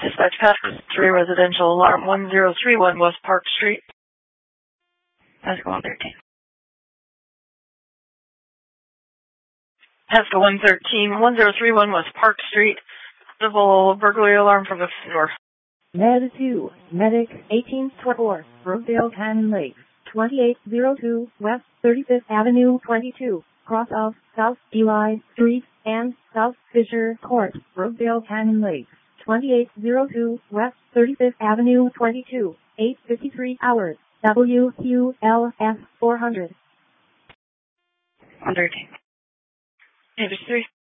Dispatch Pasco 3 residential alarm 1031 West Park Street. Pasco 113. Pasco 113, 1031 West Park Street. Civil burglary alarm from the floor. Med 2, Medic 1824, Rosedale Canyon Lake, 2802 West 35th Avenue 22, cross of South Eli Street and South Fisher Court, Rosedale Canyon Lake, 2802 West 35th Avenue 22, 8:53 hours, WQLS 400. 113. 83.